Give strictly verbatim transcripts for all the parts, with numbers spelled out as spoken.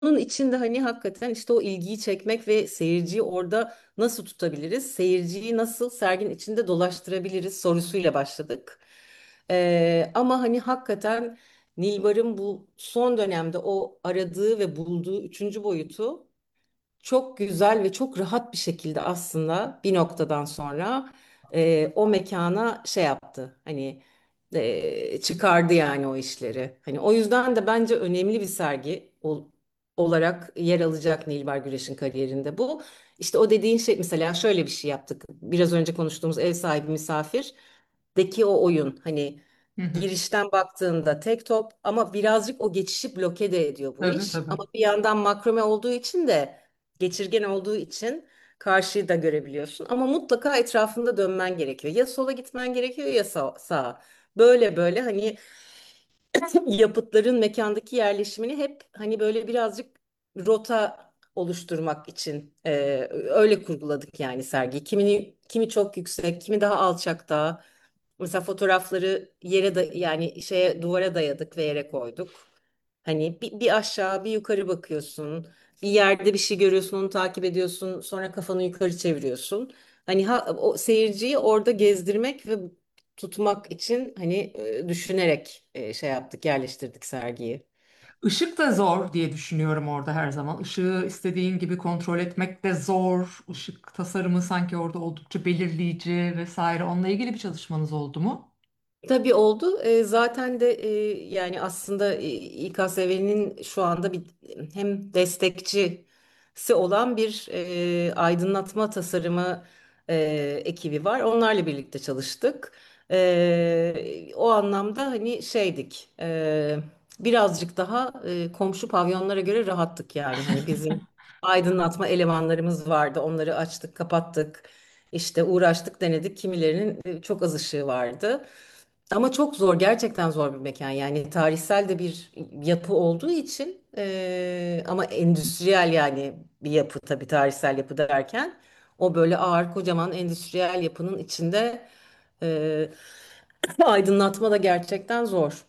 Onun için de hani hakikaten işte o ilgiyi çekmek ve seyirciyi orada nasıl tutabiliriz? Seyirciyi nasıl serginin içinde dolaştırabiliriz sorusuyla başladık. Ee, ama hani hakikaten Nilbar'ın bu son dönemde o aradığı ve bulduğu üçüncü boyutu çok güzel ve çok rahat bir şekilde aslında bir noktadan sonra e, o mekana şey yaptı. Hani e, çıkardı yani o işleri. Hani o yüzden de bence önemli bir sergi ol- olarak yer alacak Nilbar Güreş'in kariyerinde bu. İşte o dediğin şey mesela şöyle bir şey yaptık. Biraz önce konuştuğumuz ev sahibi misafirdeki o oyun hani Hı hı. girişten baktığında tek top ama birazcık o geçişi bloke de ediyor bu Tabii iş. tabii. Ama bir yandan makrome olduğu için de geçirgen olduğu için karşıyı da görebiliyorsun. Ama mutlaka etrafında dönmen gerekiyor. Ya sola gitmen gerekiyor ya sağ, sağa. Böyle böyle hani yapıtların mekandaki yerleşimini hep hani böyle birazcık rota oluşturmak için e, öyle kurguladık yani sergiyi. Kimini, kimi çok yüksek, kimi daha alçakta. Mesela fotoğrafları yere da yani şeye duvara dayadık ve yere koyduk. Hani bir, bir aşağı bir yukarı bakıyorsun. Bir yerde bir şey görüyorsun, onu takip ediyorsun. Sonra kafanı yukarı çeviriyorsun. Hani ha, o seyirciyi orada gezdirmek ve tutmak için hani e, düşünerek e, şey yaptık, yerleştirdik sergiyi. Işık da zor diye düşünüyorum orada her zaman. Işığı istediğin gibi kontrol etmek de zor. Işık tasarımı sanki orada oldukça belirleyici vesaire. Onunla ilgili bir çalışmanız oldu mu? Tabii oldu. E, zaten de e, yani aslında e, İ K S V'nin şu anda bir hem destekçisi olan bir e, aydınlatma tasarımı e, ekibi var. Onlarla birlikte çalıştık. E, o anlamda hani şeydik. E, birazcık daha e, komşu pavyonlara göre rahattık yani. Hani bizim aydınlatma elemanlarımız vardı. Onları açtık, kapattık. İşte uğraştık, denedik. Kimilerinin e, çok az ışığı vardı. Ama çok zor, gerçekten zor bir mekan. Yani tarihsel de bir yapı olduğu için eee, ama endüstriyel yani bir yapı tabii tarihsel yapı derken o böyle ağır kocaman endüstriyel yapının içinde eee, aydınlatma da gerçekten zor.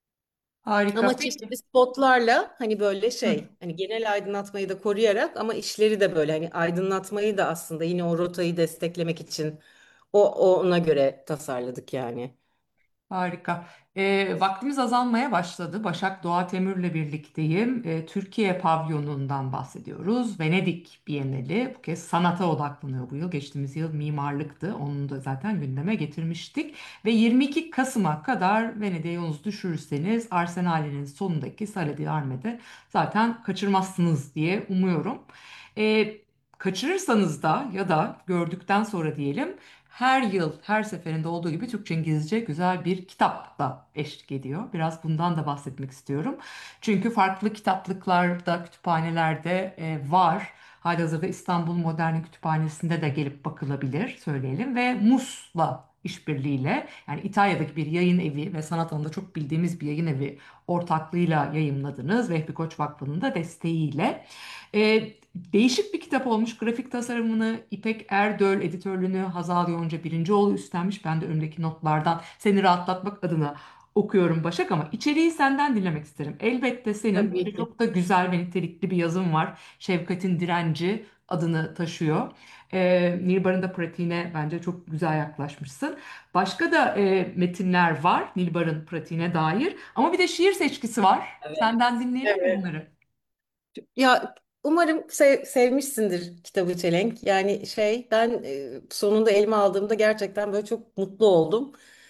Harika. Ama Peki. çeşitli spotlarla hani böyle Hı. şey hani genel aydınlatmayı da koruyarak ama işleri de böyle hani aydınlatmayı da aslında yine o rotayı desteklemek için o o ona göre tasarladık yani. Harika. E, vaktimiz azalmaya başladı. Başak Doğa Temür'le birlikteyim. E, Türkiye pavyonundan bahsediyoruz. Venedik Bienali bu kez sanata odaklanıyor bu yıl. Geçtiğimiz yıl mimarlıktı. Onu da zaten gündeme getirmiştik. Ve yirmi iki Kasım'a kadar Venedik'e yolunuz düşürürseniz Arsenal'in sonundaki Sala di Arme'de zaten kaçırmazsınız diye umuyorum. E, Kaçırırsanız da ya da gördükten sonra diyelim her yıl, her seferinde olduğu gibi Türkçe İngilizce güzel bir kitap da eşlik ediyor. Biraz bundan da bahsetmek istiyorum. Çünkü farklı kitaplıklarda, kütüphanelerde e, var. Halihazırda İstanbul Modern Kütüphanesi'nde de gelip bakılabilir, söyleyelim. Ve MUS'la işbirliğiyle yani İtalya'daki bir yayın evi ve sanat alanında çok bildiğimiz bir yayın evi ortaklığıyla yayımladınız. Vehbi Koç Vakfı'nın da desteğiyle. E, Değişik bir kitap olmuş. Grafik tasarımını İpek Erdöl, editörlüğünü Hazal Yonca Birincioğlu üstlenmiş. Ben de önümdeki notlardan seni rahatlatmak adına okuyorum Başak ama içeriği senden dinlemek isterim. Elbette senin Tabii böyle ki. çok da güzel ve nitelikli bir yazın var. Şefkat'in Direnci adını taşıyor. Ee, Nilbar'ın da pratiğine bence çok güzel yaklaşmışsın. Başka da e, metinler var Nilbar'ın pratiğine dair. Ama bir de şiir seçkisi var. Evet. Senden dinleyelim mi Evet. bunları? Ya umarım sev- sevmişsindir kitabı Çelenk. Yani şey ben e, sonunda elime aldığımda gerçekten böyle çok mutlu oldum.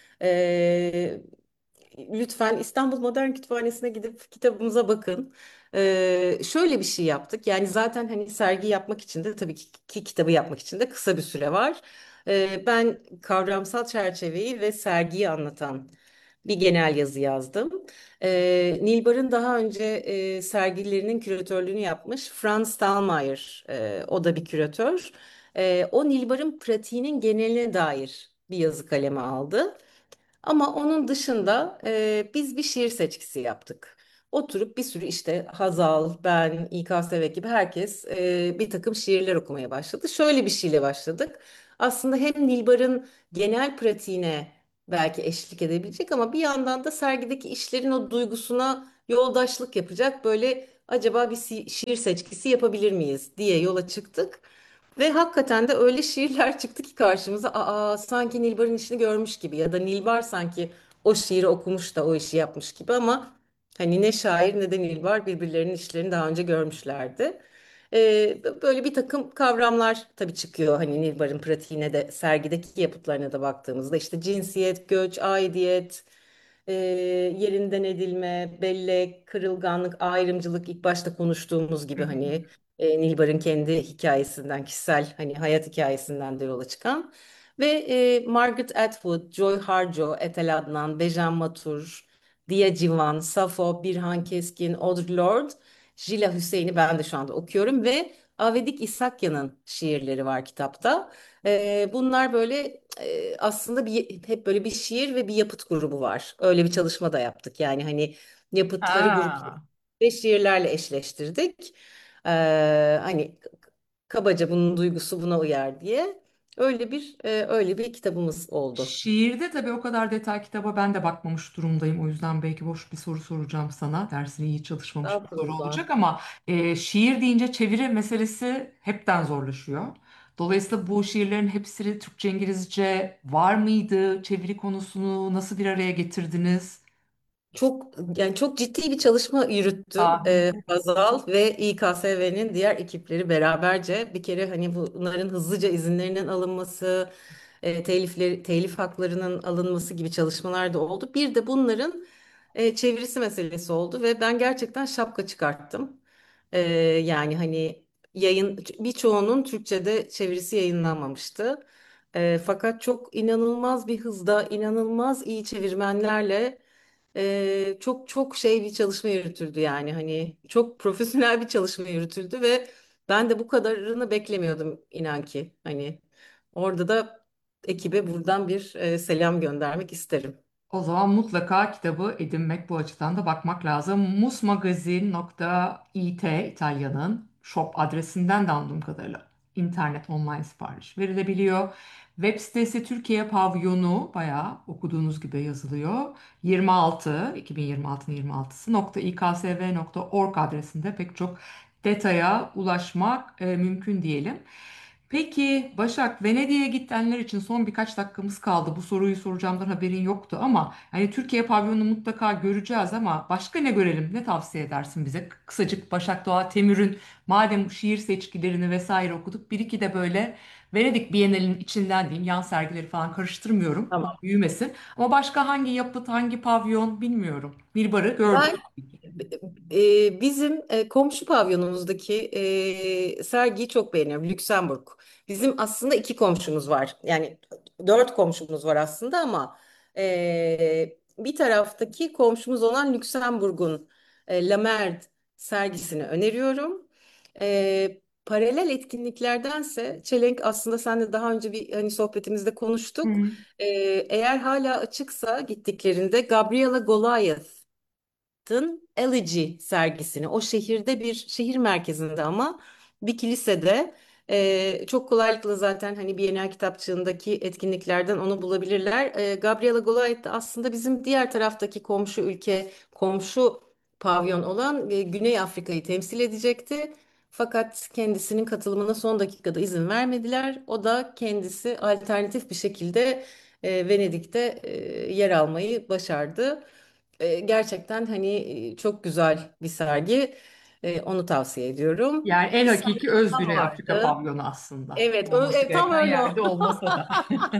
E, lütfen İstanbul Modern Kütüphanesi'ne gidip kitabımıza bakın. E, şöyle bir şey yaptık. Yani zaten hani sergi yapmak için de tabii ki, ki kitabı yapmak için de kısa bir süre var. E, ben kavramsal çerçeveyi ve sergiyi anlatan bir genel yazı yazdım. Ee, Nilbar'ın daha önce e, sergilerinin küratörlüğünü yapmış Franz Stallmayer, e, o da bir küratör. E, o Nilbar'ın pratiğinin geneline dair bir yazı kaleme aldı. Ama onun dışında e, biz bir şiir seçkisi yaptık. Oturup bir sürü işte Hazal, ben, İ K S V gibi herkes e, bir takım şiirler okumaya başladı. Şöyle bir şeyle başladık. Aslında hem Nilbar'ın genel pratiğine belki eşlik edebilecek ama bir yandan da sergideki işlerin o duygusuna yoldaşlık yapacak böyle acaba bir si- şiir seçkisi yapabilir miyiz diye yola çıktık. Ve hakikaten de öyle şiirler çıktı ki karşımıza. Aa, sanki Nilbar'ın işini görmüş gibi ya da Nilbar sanki o şiiri okumuş da o işi yapmış gibi ama hani ne şair ne de Nilbar birbirlerinin işlerini daha önce görmüşlerdi. Ee, böyle bir takım kavramlar tabii çıkıyor hani Nilbar'ın pratiğine de sergideki yapıtlarına da baktığımızda işte cinsiyet, göç, aidiyet, e, yerinden edilme, bellek, kırılganlık, ayrımcılık ilk başta konuştuğumuz Hı gibi hı. hani e, Nilbar'ın kendi hikayesinden, kişisel hani hayat hikayesinden de yola çıkan ve e, Margaret Atwood, Joy Harjo, Etel Adnan, Bejan Matur, Dia Civan, Safo, Birhan Keskin, Audre Lorde, Jila Hüseyin'i ben de şu anda okuyorum ve Avedik İsakya'nın şiirleri var kitapta. Ee, bunlar böyle e, aslında bir hep böyle bir şiir ve bir yapıt grubu var. Öyle bir çalışma da yaptık. Yani hani yapıtları grup Ha. ve şiirlerle eşleştirdik. Ee, hani kabaca bunun duygusu buna uyar diye. Öyle bir e, öyle bir kitabımız oldu. Şiirde tabii o kadar detay kitaba ben de bakmamış durumdayım. O yüzden belki boş bir soru soracağım sana. Dersini iyi çalışmamış bir soru Estağfurullah. olacak ama e, şiir deyince çeviri meselesi hepten zorlaşıyor. Dolayısıyla bu şiirlerin hepsi Türkçe, İngilizce var mıydı? Çeviri konusunu nasıl bir araya getirdiniz? Çok yani çok ciddi bir çalışma yürüttü Tahmin. e, Hazal ve İ K S V'nin diğer ekipleri beraberce bir kere hani bunların hızlıca izinlerinin alınması, e, telifleri, telif haklarının alınması gibi çalışmalar da oldu. Bir de bunların e, çevirisi meselesi oldu ve ben gerçekten şapka çıkarttım. E, yani hani yayın birçoğunun Türkçe'de çevirisi yayınlanmamıştı. E, fakat çok inanılmaz bir hızda, inanılmaz iyi çevirmenlerle ee, çok çok şey bir çalışma yürütüldü yani hani çok profesyonel bir çalışma yürütüldü ve ben de bu kadarını beklemiyordum inan ki hani orada da ekibe buradan bir e, selam göndermek isterim. O zaman mutlaka kitabı edinmek bu açıdan da bakmak lazım. musmagazin nokta it İtalya'nın shop adresinden de anladığım kadarıyla internet online sipariş verilebiliyor. Web sitesi Türkiye Pavyonu bayağı okuduğunuz gibi yazılıyor. yirmi altı iki bin yirmi altının yirmi altısı nokta iksv nokta org adresinde pek çok detaya ulaşmak e, mümkün diyelim. Peki Başak, Venedik'e gidenler için son birkaç dakikamız kaldı. Bu soruyu soracağımdan haberin yoktu ama hani Türkiye pavyonunu mutlaka göreceğiz ama başka ne görelim? Ne tavsiye edersin bize? Kısacık Başak Doğa Temür'ün madem şiir seçkilerini vesaire okuduk, bir iki de böyle Venedik Bienalinin içinden diyeyim, yan sergileri falan karıştırmıyorum. Tamam. Büyümesin. Ama başka hangi yapıt, hangi pavyon bilmiyorum. Bir barı gördük. Ben e, bizim e, komşu pavyonumuzdaki e, sergiyi çok beğeniyorum. Lüksemburg. Bizim aslında iki komşumuz var. Yani dört komşumuz var aslında ama e, bir taraftaki komşumuz olan Lüksemburg'un e, La Merde sergisini öneriyorum. E, paralel etkinliklerdense Çelenk aslında sen de daha önce bir hani sohbetimizde konuştuk. Hı. E, eğer hala açıksa gittiklerinde Gabriela Goliath Tın Elegy sergisini o şehirde bir şehir merkezinde ama bir kilisede e, çok kolaylıkla zaten hani Bienal Kitapçığındaki etkinliklerden onu bulabilirler. E, Gabriela Golaet de aslında bizim diğer taraftaki komşu ülke, komşu pavyon olan e, Güney Afrika'yı temsil edecekti. Fakat kendisinin katılımına son dakikada izin vermediler. O da kendisi alternatif bir şekilde e, Venedik'te e, yer almayı başardı. E, gerçekten hani e, çok güzel bir sergi. E, onu tavsiye ediyorum. Yani en Bir hakiki sergi öz daha Güney Afrika vardı. pavyonu aslında. Evet, ö- Olması e, tam gereken öyle. yerde olmasa da.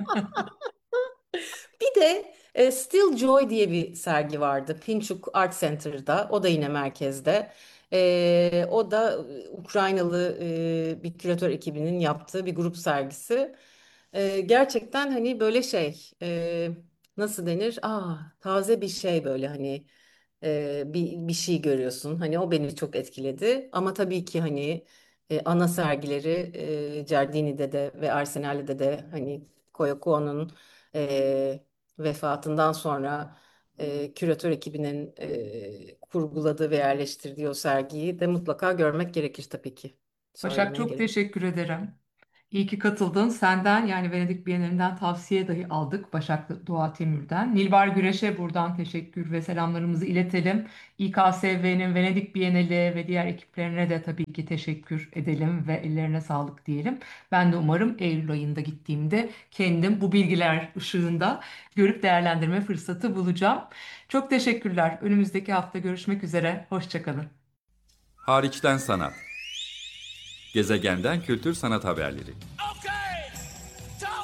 Bir de e, Still Joy diye bir sergi vardı. Pinchuk Art Center'da. O da yine merkezde. E, o da e, Ukraynalı e, bir küratör ekibinin yaptığı bir grup sergisi. E, gerçekten hani böyle şey e, nasıl denir? Aa, taze bir şey böyle hani e, bir, bir şey görüyorsun. Hani o beni çok etkiledi. Ama tabii ki hani e, ana sergileri e, Giardini'de de ve Arsenal'de de hani Koyakuo'nun e, vefatından sonra e, küratör ekibinin e, kurguladığı ve yerleştirdiği o sergiyi de mutlaka görmek gerekir tabii ki. Başak, Söylemeye çok gerek. teşekkür ederim. İyi ki katıldın. Senden yani Venedik Bienalinden tavsiye dahi aldık Başak Doğa Temür'den. Nilbar Güreş'e buradan teşekkür ve selamlarımızı iletelim. İ K S V'nin Venedik Bienali ve diğer ekiplerine de tabii ki teşekkür edelim ve ellerine sağlık diyelim. Ben de umarım Eylül ayında gittiğimde kendim bu bilgiler ışığında görüp değerlendirme fırsatı bulacağım. Çok teşekkürler. Önümüzdeki hafta görüşmek üzere. Hoşça kalın. Hariçten sanat. Gezegenden kültür sanat haberleri.